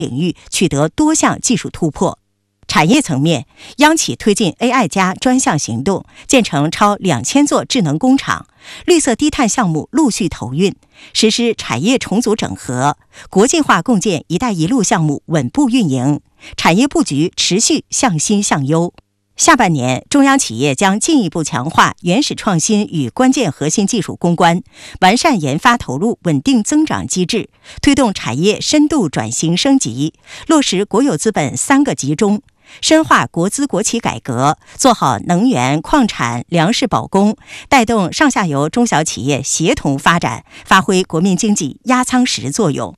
领域取得多项技术突破。产业层面，央企推进 AI 加专项行动，建成超2000座智能工厂，绿色低碳项目陆续投运，实施产业重组整合，国际化共建“一带一路”项目稳步运营，产业布局持续向新向优。下半年，中央企业将进一步强化原始创新与关键核心技术攻关，完善研发投入稳定增长机制，推动产业深度转型升级，落实国有资本3个集中，深化国资国企改革，做好能源、矿产、粮食保供，带动上下游中小企业协同发展，发挥国民经济压舱石作用。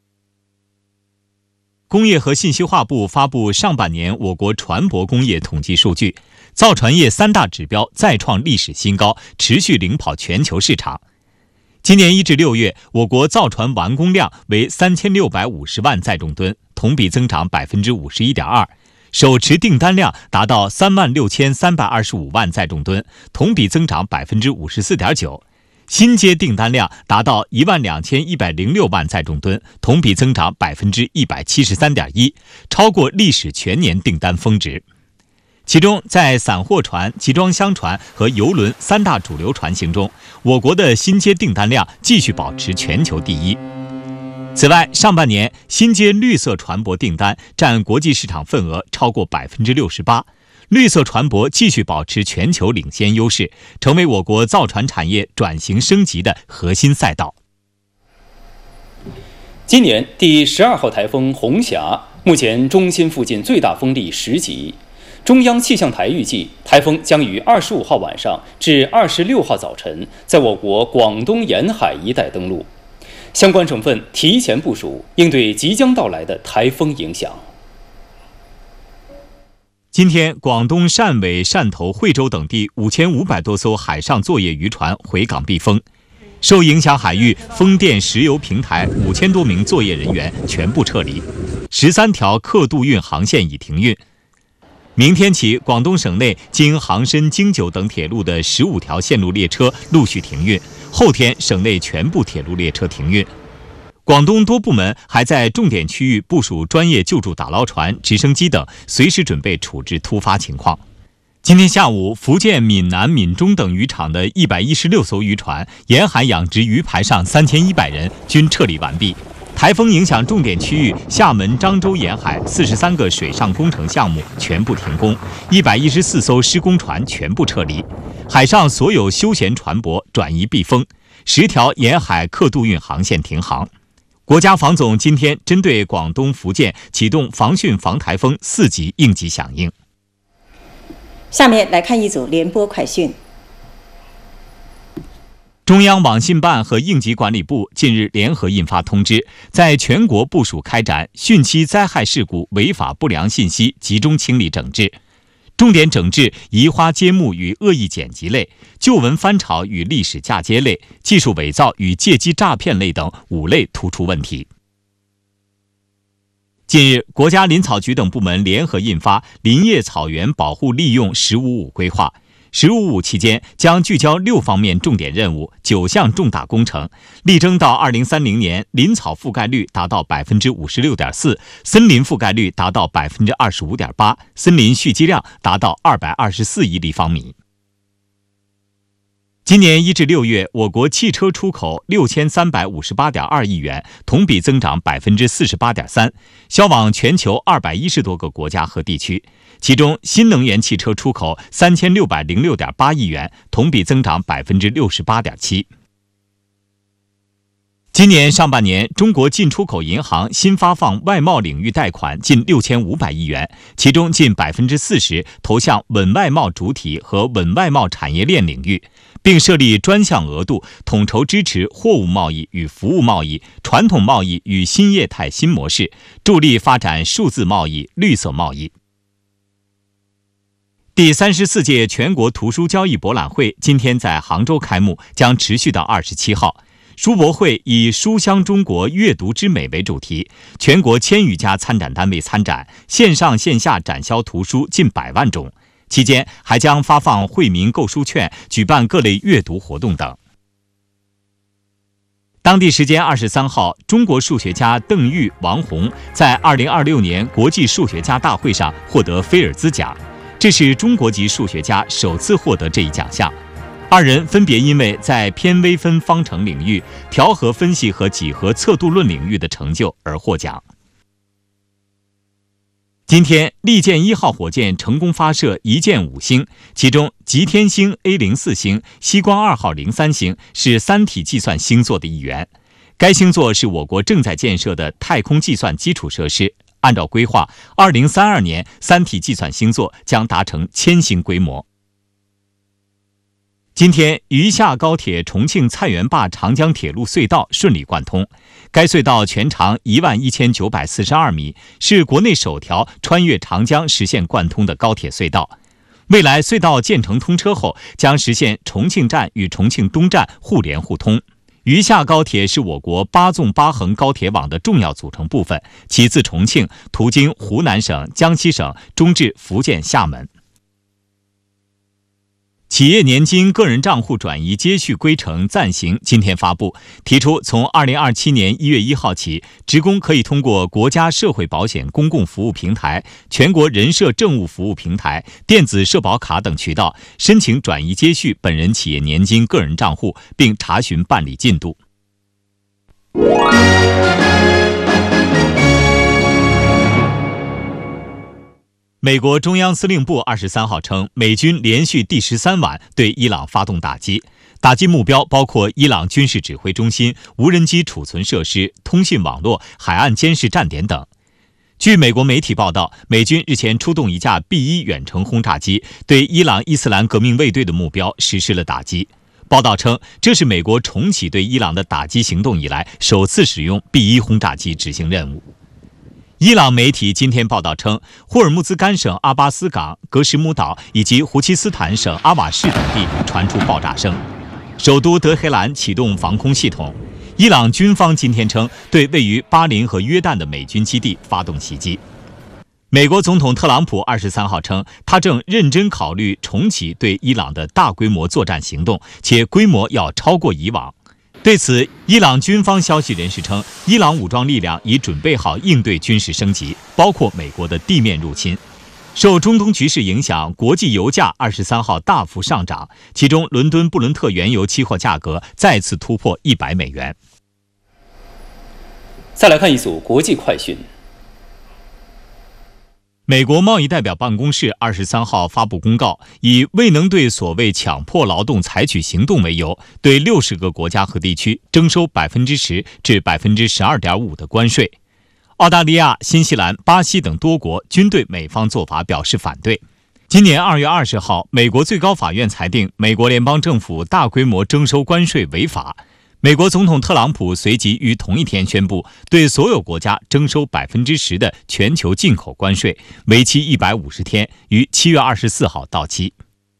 工业和信息化部发布上半年我国船舶工业统计数据，造船业3大指标再创历史新高，持续领跑全球市场。今年1至6月，我国造船完工量为3650万载重吨，同比增长 51.2%， 手持订单量达到36325万载重吨，同比增长 54.9%。新接订单量达到12106万载重吨，同比增长 173.1%， 超过历史全年订单峰值。其中，在散货船、集装箱船和邮轮3大主流船型中，我国的新接订单量继续保持全球第一。此外，上半年新接绿色船舶订单占国际市场份额超过 68%。绿色船舶继续保持全球领先优势，成为我国造船产业转型升级的核心赛道。 今年第12号台风红霞目前中心附近最大风力10级，中央气象台预计台风将于25号晚上至26号早晨在我国广东沿海一带登陆，相关省份提前部署，应对即将到来的台风影响。 今天，广东汕尾、汕头、惠州等地5500多艘海上作业渔船回港避风，受影响海域风电、石油平台5000多名作业人员全部撤离，13条客渡运航线已停运。明天起，广东省内经杭深、京九等铁路的15条线路列车陆续停运，后天省内全部铁路列车停运。广东多部门还在重点区域部署专业救助打捞船、直升机等，随时准备处置突发情况。今天下午，福建闽南、闽中等渔场的116艘渔船沿海养殖鱼排上3100人均撤离完毕。台风影响重点区域厦门、漳州沿海43个水上工程项目全部停工，114艘施工船全部撤离，海上所有休闲船舶转移避风，10条沿海客渡运航线停航。国家防总今天针对广东、福建启动防汛防台风4级应急响应。 下面来看一组联播快讯。 中央网信办和应急管理部近日联合印发通知，在全国部署开展汛期灾害事故违法不良信息集中清理整治，重点整治移花接木与恶意剪辑类、旧闻翻炒与历史嫁接类、技术伪造与借机诈骗类等5类突出问题。近日，国家林草局等部门联合印发林业草原保护利用“15-5”规划。“15-5”期间将聚焦6方面重点任务、9项重大工程，力争到2030年林草覆盖率达到 56.4%， 森林覆盖率达到 25.8%， 森林蓄积量达到224亿立方米。今年1至6月，我国汽车出口6358.2亿元，同比增长 48.3%， 销往全球210多个国家和地区。其中，新能源汽车出口3606.8亿元，同比增长 68.7%。今年上半年，中国进出口银行新发放外贸领域贷款近6500亿元，其中近 40% 投向稳外贸主体和稳外贸产业链领域，并设立专项额度，统筹支持货物贸易与服务贸易、传统贸易与新业态新模式，助力发展数字贸易、绿色贸易。第34届全国图书交易博览会今天在杭州开幕，将持续到27号。书博会以书香中国阅读之美为主题，全国1000余家参展单位参展，线上线下展销图书近100万种。期间还将发放惠民购书券，举办各类阅读活动等。 当地时间23号，中国数学家邓玉、王洪在2026年国际数学家大会上获得菲尔兹奖，这是中国籍数学家首次获得这一奖项。二人分别因为在偏微分方程领域、调和分析和几何测度论领域的成就而获奖。今天，利剑1号火箭成功发射一箭5星，其中吉天星 A04 星、西光2号03星是三体计算星座的一员。该星座是我国正在建设的太空计算基础设施。按照规划，2032年三体计算星座将达成1000星规模。今天，渝下高铁重庆菜园坝长江铁路隧道顺利贯通。该隧道全长11942米，是国内首条穿越长江实现贯通的高铁隧道。未来隧道建成通车后，将实现重庆站与重庆东站互联互通。渝下高铁是我国8纵8横高铁网的重要组成部分，其自重庆途经湖南省、江西省，终至福建厦门。企业年金个人账户转移接续规程暂行今天发布，提出从2027年1月1号起，职工可以通过国家社会保险公共服务平台、全国人社政务服务平台、电子社保卡等渠道申请转移接续本人企业年金个人账户，并查询办理进度。美国中央司令部23号称，美军连续第13晚对伊朗发动打击，打击目标包括伊朗军事指挥中心、无人机储存设施、通信网络、海岸监视站点等。据美国媒体报道，美军日前出动一架 B-1 远程轰炸机，对伊朗伊斯兰革命卫队的目标实施了打击。报道称，这是美国重启对伊朗的打击行动以来首次使用 B-1 轰炸机执行任务。伊朗媒体今天报道称，霍尔木兹干省阿巴斯港、格什姆岛以及胡齐斯坦省阿瓦士等地传出爆炸声，首都德黑兰启动防空系统。伊朗军方今天称，对位于巴林和约旦的美军基地发动袭击。美国总统特朗普23号称，他正认真考虑重启对伊朗的大规模作战行动，且规模要超过以往。对此，伊朗军方消息人士称，伊朗武装力量已准备好应对军事升级，包括美国的地面入侵。受中东局势影响，国际油价23号大幅上涨，其中伦敦布伦特原油期货价格再次突破$100。 再来看一组国际快讯。 美国贸易代表办公室23号发布公告，以未能对所谓强迫劳动采取行动为由，对60个国家和地区征收10%至12.5%的关税。澳大利亚、新西兰、巴西等多国均对美方做法表示反对。今年2月20号，美国最高法院裁定美国联邦政府大规模征收关税违法。美国总统特朗普随即于同一天宣布，对所有国家征收10%的全球进口关税，为期150天，于7月24号到期。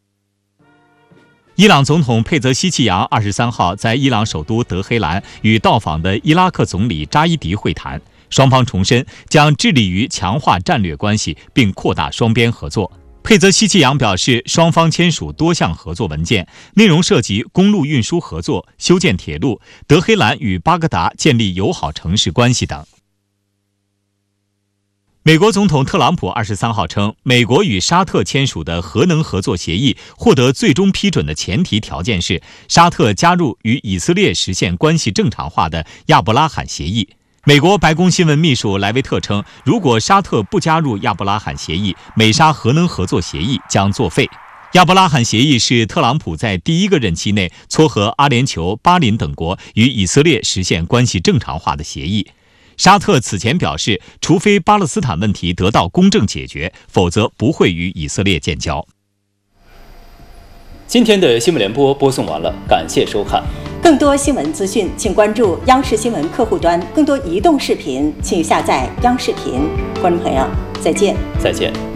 伊朗总统佩泽希奇扬23号在伊朗首都德黑兰与到访的伊拉克总理扎伊迪会谈，双方重申将致力于强化战略关系并扩大双边合作。佩泽希奇扬表示，双方签署多项合作文件，内容涉及公路运输合作、修建铁路、德黑兰与巴格达建立友好城市关系等。美国总统特朗普23号称，美国与沙特签署的核能合作协议获得最终批准的前提条件是，沙特加入与以色列实现关系正常化的亚伯拉罕协议。美国白宫新闻秘书莱维特称，如果沙特不加入亚伯拉罕协议，美沙核能合作协议将作废。亚伯拉罕协议是特朗普在第一个任期内撮合阿联酋、巴林等国与以色列实现关系正常化的协议。沙特此前表示，除非巴勒斯坦问题得到公正解决，否则不会与以色列建交。 今天的新闻联播播送完了，感谢收看。 更多新闻资讯，请关注央视新闻客户端。更多移动视频，请下载央视频。观众朋友，再见。 再见。